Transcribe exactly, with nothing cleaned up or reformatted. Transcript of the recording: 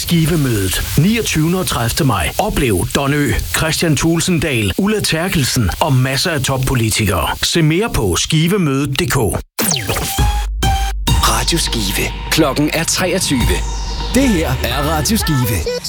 Skivemødet niogtyvende og tredivte maj. Oplev Don Ø, Christian Thulesen Dahl, Ulla Terkelsen og masser af toppolitikere. Se mere på skivemødet punktum d k. Radio Skive. Klokken er treogtyve. Det her er Radio Skive.